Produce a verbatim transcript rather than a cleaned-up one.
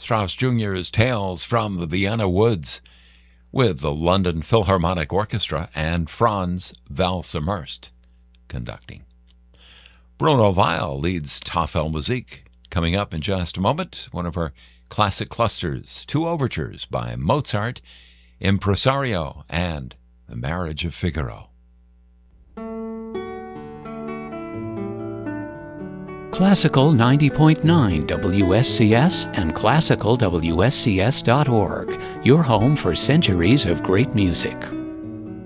Strauss Junior's Tales from the Vienna Woods, with the London Philharmonic Orchestra and Franz Valse-Immerst conducting. Bruno Weil leads Tafelmusik. Coming up in just a moment, one of our classic clusters, two overtures by Mozart, Impresario, and The Marriage of Figaro. Classical ninety point nine W S C S and classical W S C S dot org, your home for centuries of great music.